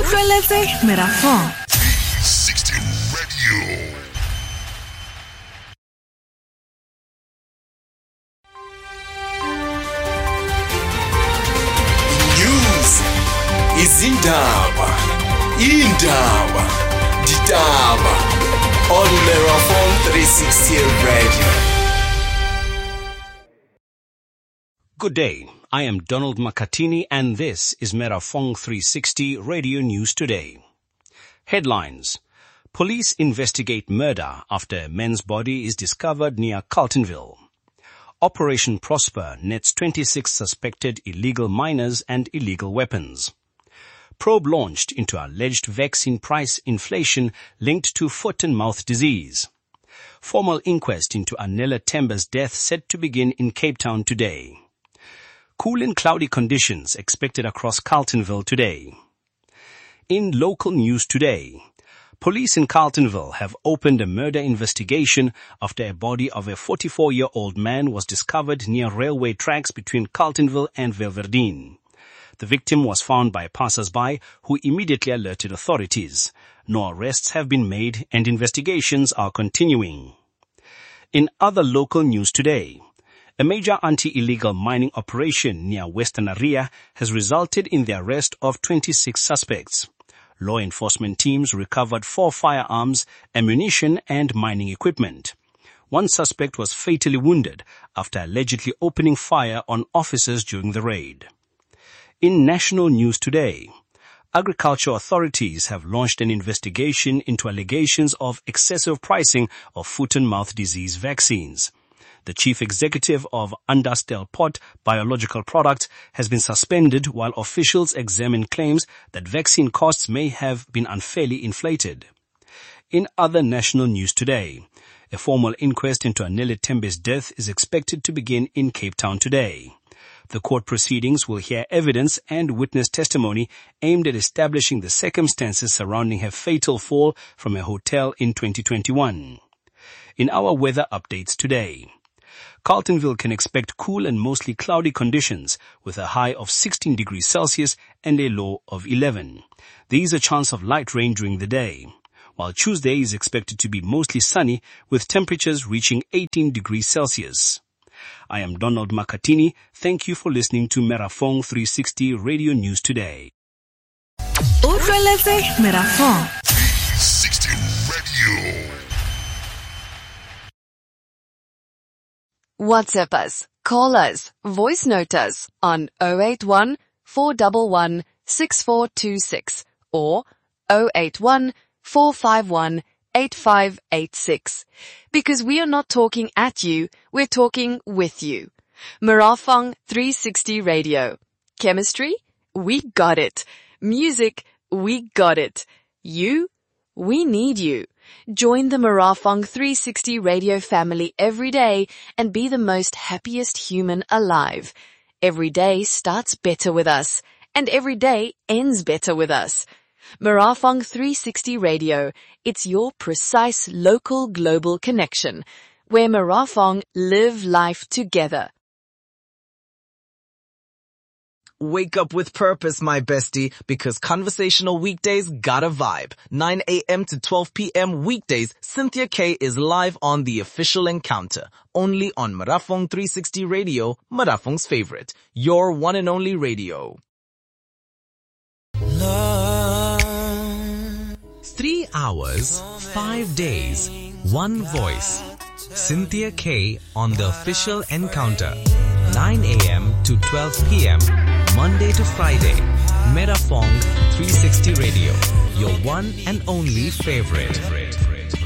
Utlweletse Merafong 360 Radio. News izindaba, indaba, ditaba on Merafong 360 Radio. Good day. I am Donald Makatini and this is Merafong 360 Radio News Today. Headlines. Police investigate murder after a man's body is discovered near Carltonville. Operation Prosper nets 26 suspected illegal miners and illegal weapons. Probe launched into alleged vaccine price inflation linked to foot and mouth disease. Formal inquest into Anela Temba's death set to begin in Cape Town today. Cool and cloudy conditions expected across Carltonville today. In local news today, police in Carltonville have opened a murder investigation after a body of a 44-year-old man was discovered near railway tracks between Carltonville and Velverdine. The victim was found by passers-by who immediately alerted authorities. No arrests have been made and investigations are continuing. In other local news today, a major anti-illegal mining operation near Western Area has resulted in the arrest of 26 suspects. Law enforcement teams recovered 4 firearms, ammunition, and mining equipment. One suspect was fatally wounded after allegedly opening fire on officers during the raid. In national news today, agriculture authorities have launched an investigation into allegations of excessive pricing of foot and mouth disease vaccines. The chief executive of Understel Pot Biological Products has been suspended while officials examine claims that vaccine costs may have been unfairly inflated. In other national news today, a formal inquest into Anela Temba's death is expected to begin in Cape Town today. The court proceedings will hear evidence and witness testimony aimed at establishing the circumstances surrounding her fatal fall from a hotel in 2021. In our weather updates today, Carltonville can expect cool and mostly cloudy conditions with a high of 16 degrees Celsius and a low of 11. There is a chance of light rain during the day, while Tuesday is expected to be mostly sunny with temperatures reaching 18 degrees Celsius. I am Donald Makatini. Thank you for listening to Merafong 360 Radio News Today. Utlweletse Merafong 360 Radio. WhatsApp us, call us, voice note us on 081 411 6426 or 081 451 8586. Because we are not talking at you, we're talking with you. Merafong 360 Radio. Chemistry? We got it. Music? We got it. You? We need you. Join the Merafong 360 Radio family every day and be the most happiest human alive. Every day starts better with us, and every day ends better with us. Merafong 360 Radio, it's your precise local global connection, where Merafong live life together. Wake up with purpose, my bestie, because conversational weekdays got a vibe. 9 a.m. to 12 p.m. weekdays, Cynthia K is live on The Official Encounter, only on Merafong 360 Radio, Merafong's favorite, your one and only radio. 3 hours, 5 days, one voice. Cynthia K on The Official Encounter, 9 a.m. to 12 p.m. Monday to Friday. Merafong 360 Radio, your one and only favorite.